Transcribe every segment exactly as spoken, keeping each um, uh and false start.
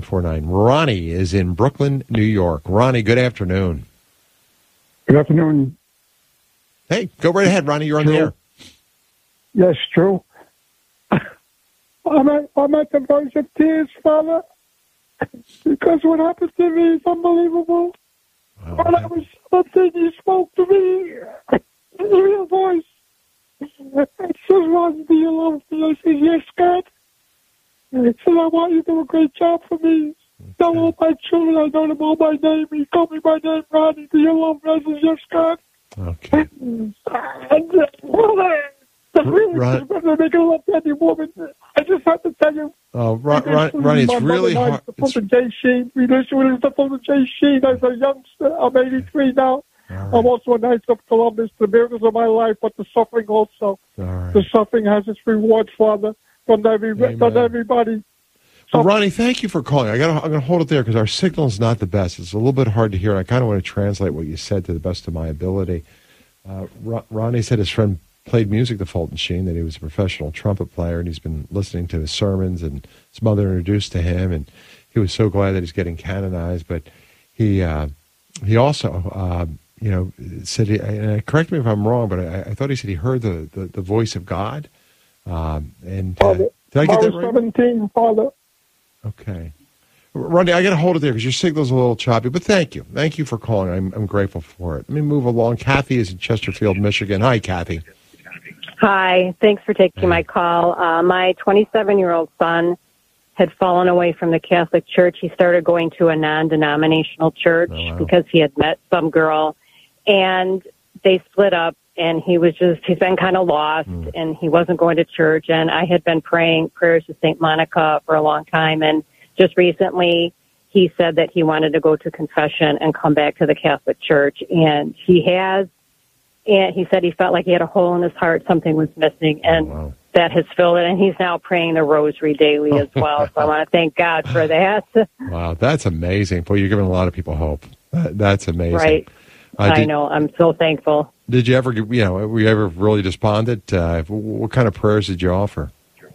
one four nine. Ronnie is in Brooklyn, New York. Ronnie, good afternoon. Good afternoon. Hey, go right ahead, Ronnie. You're on True. the air. Yes, true. I'm at, I'm at the verge of tears, Father, because what happened to me is unbelievable. Oh, When I was something, you spoke to me in your voice. It says, Ron, do you love me? I said, yes, God. And it said, I want you to do a great job for me. Tell all my children I know them all by name. He called me by name, Ronnie. Do you love me? I said, yes, God. Okay. And, uh, the really Ron- to make a love to any woman. I just have to tell you. Oh, Ron, Ron, Ronnie, it's really hard. The full Jay Sheen. We listened to the full Jay Sheen as a youngster. I'm eighty-three now. Right. I'm also a Knights of Columbus. The miracles of my life, but the suffering also. Right. The suffering has its reward, Father, from every from everybody. Well, Ronnie, thank you for calling. I got. I'm going to hold it there because our signal is not the best. It's a little bit hard to hear. I kind of want to translate what you said to the best of my ability. Uh, Ron, Ronnie said his friend played music to Fulton Sheen, that he was a professional trumpet player, and he's been listening to his sermons, and his mother introduced to him, and he was so glad that he's getting canonized. But he uh, he also, uh, you know, said, he, and correct me if I'm wrong, but I, I thought he said he heard the, the, the voice of God. Um, and uh, Father, did I get that Father right? seventeen, Father. Okay. Ronnie, I got to hold it there because your signal's a little choppy, but thank you. Thank you for calling. I'm, I'm grateful for it. Let me move along. Kathy is in Chesterfield, Michigan. Hi, Kathy. Hi. Thanks for taking my call. Uh, my twenty-seven-year-old son had fallen away from the Catholic Church. He started going to a non-denominational church Oh, wow. because he had met some girl, and they split up, and he was just, he's been kind of lost, mm. and he wasn't going to church, and I had been praying prayers to Saint Monica for a long time, and just recently he said that he wanted to go to confession and come back to the Catholic Church, and he has. And he said he felt like he had a hole in his heart, something was missing, and oh, wow. that has filled it. And he's now praying the rosary daily as well. So I want to thank God for that. Wow, that's amazing. Boy, you're giving a lot of people hope. That, that's amazing. Right. Uh, I did, know. I'm so thankful. Did you ever, you know, were you ever really despondent? Uh, what kind of prayers did you offer?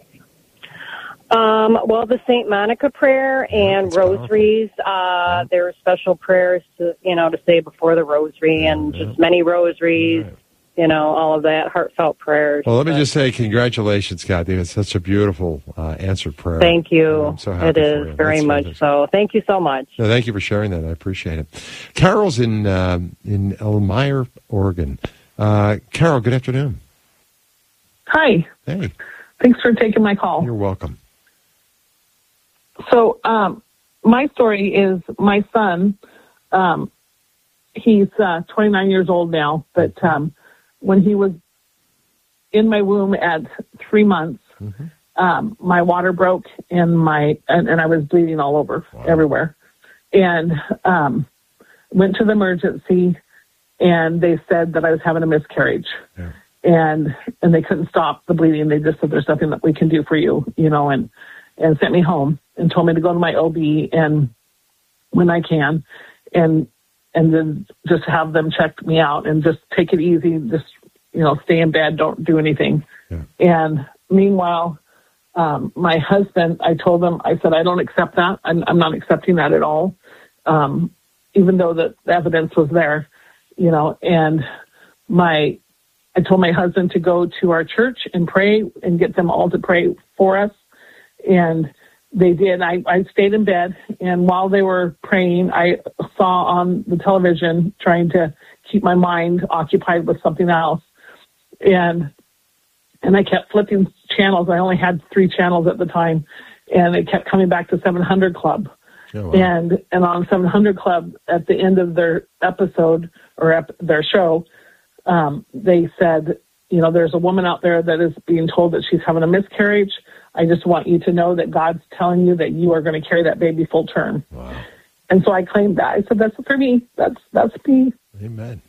Um, well, the Saint Monica prayer and yeah, rosaries, uh, yeah. there are special prayers to, you know, to say before the rosary yeah, and yeah. just many rosaries, right. you know, all of that, heartfelt prayers. Well, let me but, just say congratulations, Kathy. It's such a beautiful uh, answered prayer. Thank you. I'm so happy it is for you. very That's much terrific. so. Thank you so much. No, thank you for sharing that. I appreciate it. Carol's in, um, in Elmira, Oregon. Uh, Carol, good afternoon. Hi. Hey. Thanks for taking my call. You're welcome. So, um, my story is my son, um, he's uh, twenty-nine years old now, but um, when he was in my womb at three months, mm-hmm. um, my water broke and my and, and I was bleeding all over, wow. everywhere. And um, went to the emergency, and they said that I was having a miscarriage. Yeah. And and they couldn't stop the bleeding. They just said, there's nothing that we can do for you, you know, and, and sent me home and told me to go to my O B and when I can, and and then just have them check me out and just take it easy, just, you know, stay in bed, don't do anything. Yeah. And meanwhile, um, my husband, I told him, I said, I don't accept that. I'm, I'm not accepting that at all, um, even though the evidence was there, you know, and my, I told my husband to go to our church and pray and get them all to pray for us. And they did. I, I stayed in bed, and while they were praying, I saw on the television, trying to keep my mind occupied with something else. And and I kept flipping channels. I only had three channels at the time, and it kept coming back to seven hundred Club. Oh, wow. And and on seven hundred Club, at the end of their episode, or ep- their show, um, they said, you know, there's a woman out there that is being told that she's having a miscarriage. I just want you to know that God's telling you that you are going to carry that baby full term. Wow. And so I claimed that. I said, that's for me. That's that's me. Amen.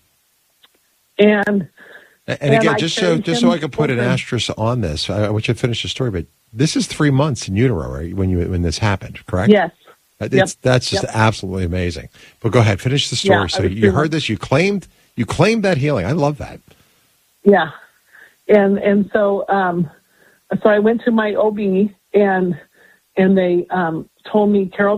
And and, and again, just so just so I can put an asterisk on this, I want you to finish the story, but this is three months in utero, right, when you when this happened, correct? Yes. It's, yep. That's just yep. absolutely amazing. But go ahead, finish the story. Yeah, so you heard this, you claimed you claimed that healing. I love that. Yeah. And and so um So I went to my O B, and and they um, told me, Carol,